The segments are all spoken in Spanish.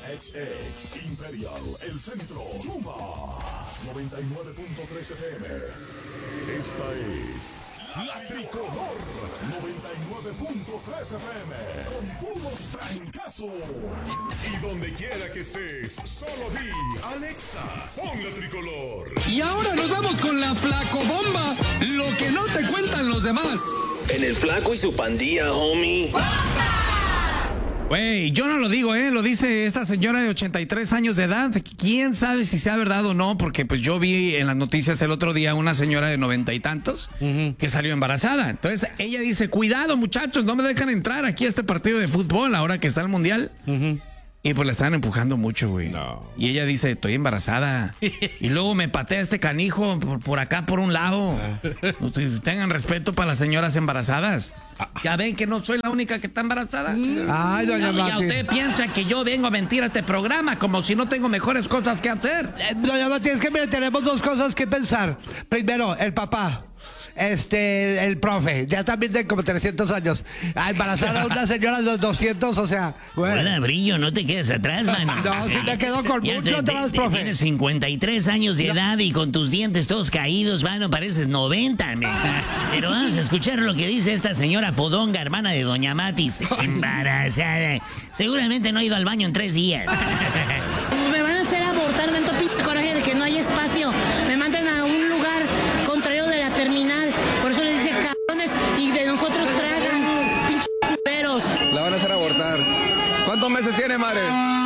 XX Imperial, El Centro, Chuma 99.3 FM. Esta es La Tricolor 99.3 FM. Con puros trancazos. Y donde quiera que estés, solo di Alexa, pon La Tricolor. Y ahora nos vamos con la Flacobomba. Lo que no te cuentan los demás. En el Flaco y su pandilla, homie. Güey, yo no lo digo, lo dice esta señora de 83 años de edad. ¿Quién sabe si sea verdad o no? Porque pues yo vi en las noticias el otro día una señora de 90 y tantos que salió embarazada. Entonces ella dice, cuidado muchachos, no me dejan entrar aquí a este partido de fútbol ahora que está el mundial. Y pues la están empujando mucho, güey. No. Y ella dice, estoy embarazada. Y luego me patea este canijo por acá, por un lado. Ustedes tengan respeto para las señoras embarazadas. Ya ven que no soy la única que está embarazada. Ay, doña Mati. Ya usted piensa que yo vengo a mentir a este programa como si no tengo mejores cosas que hacer. Doña Mati, es que mire, tenemos dos cosas que pensar. Primero, el papá. El profe, ya también tiene como 300 años. A embarazar a una señora de los 200, o sea, bueno. Hola, Brillo, no te quedes atrás, mano. No, sí me quedo con mucho atrás, profe. Tienes 53 años de edad y con tus dientes todos caídos, mano, pareces 90, Pero vamos a escuchar lo que dice esta señora fodonga, hermana de doña Matis. Embarazada. Seguramente no ha ido al baño en 3 días. Me van a hacer abortar tanto coraje de que no hay espacio. Me mandan a un lugar contrario de la terminal. Por eso les dije cabrones y de nosotros tragan, pinches culeros. La van a hacer abortar. ¿Cuántos meses tiene, madre?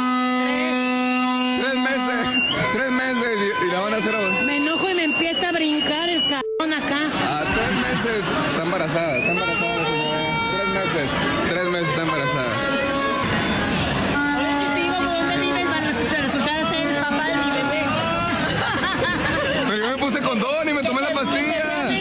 3 meses. 3 meses y la van a hacer abortar. Me enojo y me empieza a brincar el cabrón acá. 3 meses. Está embarazada la señora. 3 meses. 3 meses está embarazada. Por eso te digo, ¿dónde vives? Van a resultar ser el papá de mi bebé. Pero yo me puse condón y me tomé la pastilla.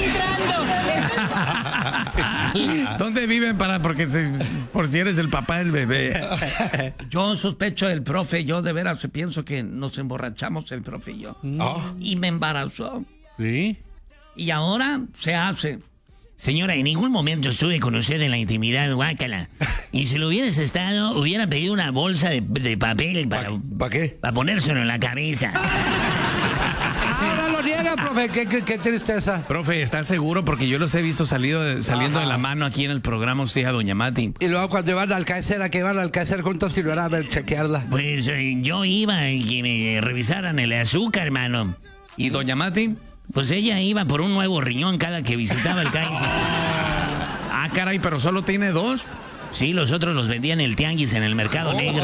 ¿Dónde viven por si eres el papá del bebé? Yo sospecho del profe, yo de veras pienso que nos emborrachamos el profe y yo. Y me embarazó. ¿Sí? Y ahora se hace. Señora, en ningún momento estuve con usted en la intimidad, guácala. Y si lo hubieras estado, hubiera pedido una bolsa de papel ¿Para qué? para ponérselo en la cabeza. Ahora lo niega, profe, qué tristeza. Profe, ¿estás seguro? Porque yo los he visto saliendo de la mano aquí en el programa usted a doña Mati. Y luego cuando iban al Alcácer, ¿a qué iban al Alcácer juntos y no era a ver, chequearla? Pues yo iba y que me revisaran el azúcar, hermano. ¿Y doña Mati? Pues ella iba por un nuevo riñón cada que visitaba el Kaiser. Ah, caray, pero solo tiene 2. Sí, los otros los vendían en el tianguis en el mercado negro.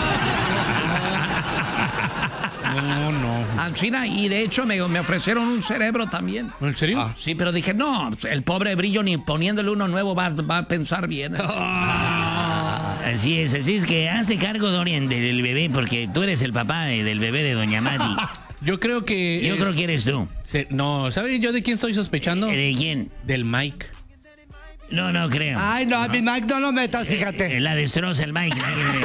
No. China, y de hecho me ofrecieron un cerebro también. ¿En serio? Sí, pero dije, no, el pobre Brillo ni poniéndole uno nuevo va a pensar bien. Así es que hazte cargo, Dorian, del bebé, porque tú eres el papá del bebé de doña Mati. Yo creo que eres tú. No, ¿sabe yo de quién estoy sospechando? ¿De quién? Del Mike. No creo. Ay, no, a mi Mike no lo metas, fíjate. La destroza el Mike.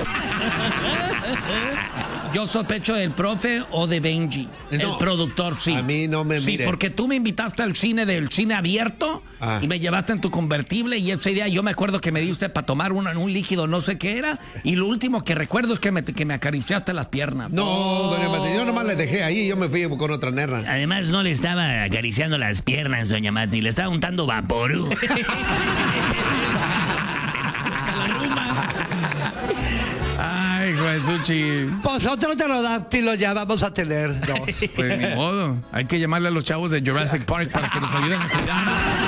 Yo sospecho del profe o de Benji, el productor, sí. A mí no me mire. Sí, porque tú me invitaste al cine del cine abierto y me llevaste en tu convertible y ese día yo me acuerdo que me diste para tomar un líquido, no sé qué era, y lo último que recuerdo es que me acariciaste las piernas. No, doña Mati, yo nomás le dejé ahí y yo me fui con otra nerra. Además no le estaba acariciando las piernas, doña Mati, le estaba untando vaporú. Ay, Jesuchi. Pues otro pterodáctilo ya vamos a tener 2. Pues ni modo. Hay que llamarle a los chavos de Jurassic Park para que nos ayuden a cuidar.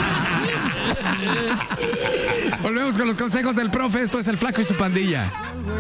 Volvemos con los consejos del profe. Esto es El Flaco y su pandilla.